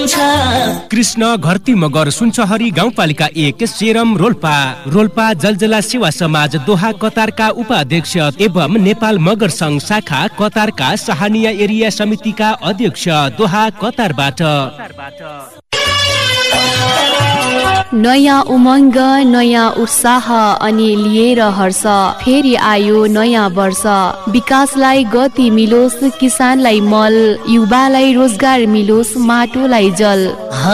कृष्ण घरती मगर सुनचहरी गाउँपालिका 1 सेरम रोल्पा जलजला सेवा समाज दोहा कतारका उपाध्यक्ष एवं नेपाल मगर संघ शाखा कतारका सहानिया एरिया समितिका अध्यक्ष दोहा कतारबाट। नयाँ उमङ्ग नयाँ उत्साह अनि लिएर हर्ष, फेरि आयो नयाँ वर्ष। विकासलाई गति मिलोस्, किसानलाई मल, युवालाई रोजगार मिलोस्, माटोलाई जल।